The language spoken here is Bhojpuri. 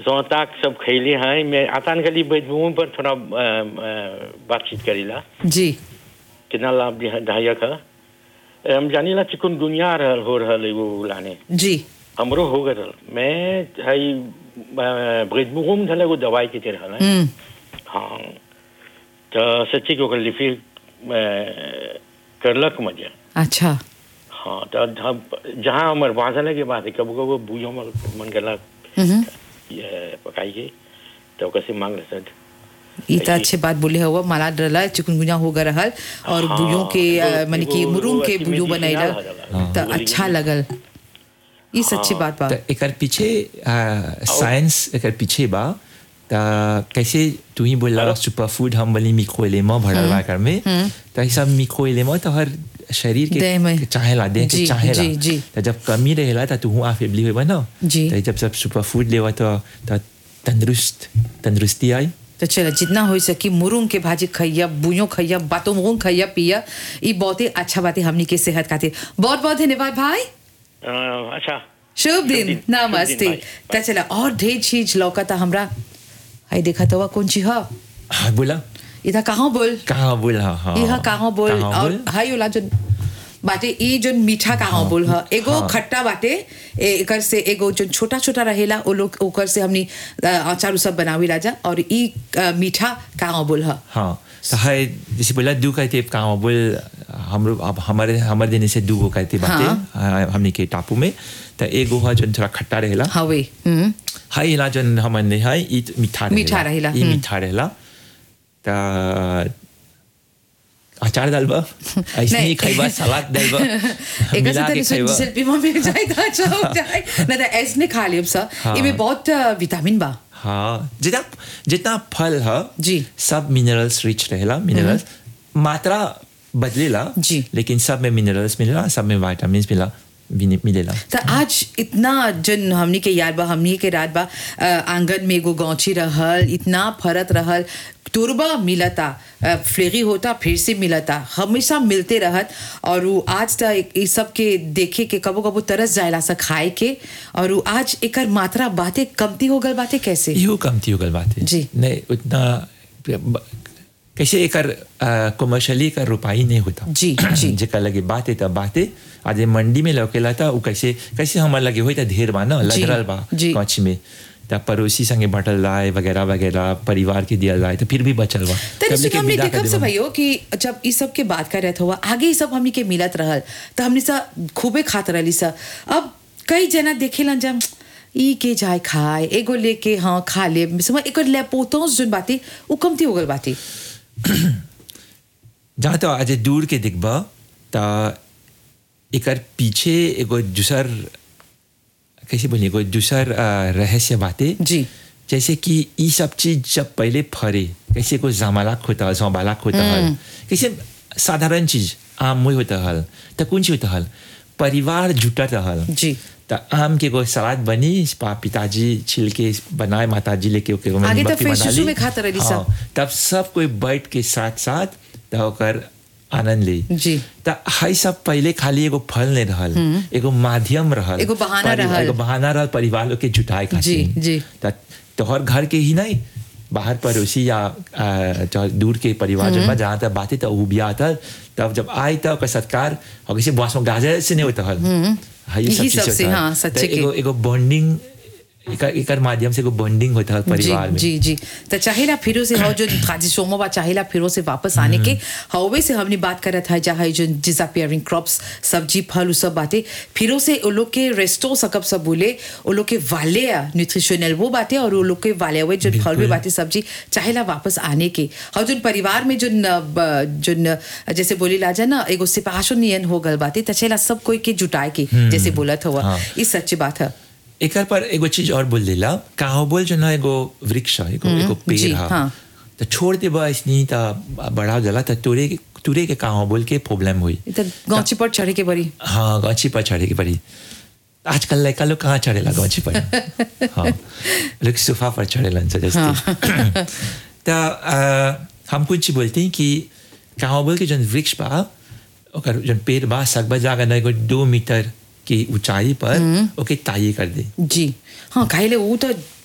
जोताक सब खैले हैं मैं आतान कली बैठूं पर थोड़ा बातचीत करीला जी कितना लाभ दायक है हम जानीला चिकुनगुनिया हो रहल है वो लाने जी हमरो हो गए मैं हई बैठूं धले वो दवाई की तरह है हाँ तो सच्ची को कर ली फिर करलक मजा अच्छा हाँ तो जहाँ हमारे वाजने के बाद कब कब बूझो मन करला ये पकाइए तो कैसे मांग ले सर ये तो अच्छी बात बोले हुआ माला डरला चिकनगुनिया हो गया रहल और बुयों के माने कि मुरुंग के बुयो बनाइला तो अच्छा लगल ये सच्ची बात बा एकर पीछे साइंस एकर पीछे बा ता कैसे तू ही बोला सुपर फूड हम वाली मिक्रो एलिमेंट भरल बा कर में तो ये सब मिक्रो एलिमेंट तो हर शरीर के चाहेला दे के चाहेला तो जब कमी रहेला तो तू आ फेबली होबा ना तो जब सब सुपर फूड लेवा तो तंदुरुस्ती आई तो चलो जितना हो सकी मुरुंग के भाजी खइया बुयो खइया बातों मुरुंग खइया पिया ये बहुत ही अच्छा बात है हमनी के सेहत खातिर बहुत बहुत धन्यवाद भाई अच्छा शुभ दिन नमस्ते तो चला और ढेर चीज लौकता हमरा हाय देखा तो कौन चीज है हाँ बोला इधर कहाँ बोल हाँ यह कहाँ बोल और हाय वाला जो बाटे ई जो मीठा कहाँ बोल है एगो खट्टा बाटे एकर से एगो जो छोटा छोटा रहेला ओ लोग ओकर से हमनी अचार सब बनावी राजा और ई मीठा कहाँ बोल है हाँ तो है जैसे बोला दू कहते कहाँ बोल हम अब हमारे देने से दू गो कहते बाटे हमने के टापू में तो एगो है जो थोड़ा खट्टा रहेला हाँ वे हाय इला जो हमने है ई मीठा रहेला ई मीठा रहेला तो अचार डालबा ऐसे ही खाइबा सलाद डालबा मिला के खाइबा सेल्फी में मिल जाए तो अच्छा हो जाए ना तो ऐसे खा लियो सब इसमें बहुत विटामिन बा हाँ जितना फल है जी सब मिनरल्स रिच रहेला मिनरल्स मात्रा बदलेला जी लेकिन सब में मिनरल्स मिलेला सब में विटामिन्स मिलेला तो आज इतना जन हमनी के याद बा हमनी के रात बा आंगन में एगो गौची रहल इतना फरत रहल तुरबा मिलता फ्लेगी होता फिर से मिलता हमेशा मिलते रहत और वो आज तक ये सब के देखे के कबो कबो तरस जायला सा खाए के और वो आज एकर मात्रा बातें कमती हो गल बातें कैसे यो कमती हो गल बातें जी नहीं उतना कैसे एकर कमर्शियली का रुपाई नहीं होता जी जी जेकर लगे बातें तब बातें आज मंडी में लौकेला था वो कैसे हमारे लगे हुई था ढेर बा ना लग रहा बा कौच में तब पड़ोसी संगे बटल लाए वगैरह वगैरह परिवार के दिया लाए तो फिर भी बचल बा हमने देखा से भाइयों कि जब इस सब के बात कर रहे थे हुआ आगे ही सब हमने के मिलत रहल तो हमने सा खूबे खात रहली सा अब कई जना देखेला जब ई के जाए खाए एगो लेके हाँ खा ले समझ एक ले पोतोस जोन बाती वो कमती हो गल बाती जहाँ तो आज दूर के दिखबा ता एकर पीछे एगो दूसर कैसे बोलिए कोई दूसर रहस्य बातें जी जैसे कि ये सब चीज जब पहले फरे कैसे कोई जमालाक होता जमालाक होता हल कैसे साधारण चीज आम मुई होता हल तो कौन सी होता हल परिवार जुटा हल जी तो आम के कोई सलाद बनी पिताजी छिलके बनाए माताजी लेके ओके आगे तो फिर शिशु में खाता रही सब तब सब कोई बैठ के साथ साथ तो कर आनंद ली जी तो हाई सब पहले खाली एगो फल नहीं रहल एगो माध्यम रहल एगो बहाना रहल परिवार लोग के जुटाए खातिर जी जी तोहर घर के ही नहीं बाहर पड़ोसी या दूर के परिवार जब जहाँ तक बातें तो वो भी आता तब जब आए तब का सत्कार और किसी बॉस में गाजर से नहीं होता हल यही सब से हाँ सच्चे के एगो बॉन्डिंग एकर माध्यम से को बॉन्डिंग होता है परिवार में जी जी तो चाहेला फिरो से हो जो खाजी सोमो बा चाहेला फिरो से वापस आने के हवे से हमने बात कर रहा था जहाँ जो डिसअपियरिंग क्रॉप्स सब्जी फल सब बातें फिरो से वो लोग के रेस्टो सकब सब बोले वो लोग के वाले न्यूट्रिशनल वो बातें और वो लोग के वाले हुए जो फल में बातें सब्जी चाहेला वापस आने के और जो परिवार में जो जैसे बोली लाजा ना एगो सिपाशो नियन हो गल बातें तचेला सब कोई के जुटाए के जैसे बोला था हुआ ये सच्ची बात है एक पर एगो चीज और बोल देला कहाँ बोल जो ना एगो वृक्ष एगो पेड़ है तो छोड़ दे बस नहीं तो बड़ा गला तो तुरे के कहाँ बोल के प्रॉब्लम हुई तो गौची पर चढ़े के पड़ी हाँ गौची पर चढ़े के पड़ी आजकल लड़का लोग कहाँ चढ़ेला गौची पर हाँ लोग सोफा पर चढ़ेला जैसे तो हम कुछ बोलते हैं कि कहाँ बोल के जो वृक्ष बा जो पेड़ बा सकबा जागा ना एगो 2 मीटर की ऊंचाई पर ओके ताई कर दे जी हाँ खाइले वो तो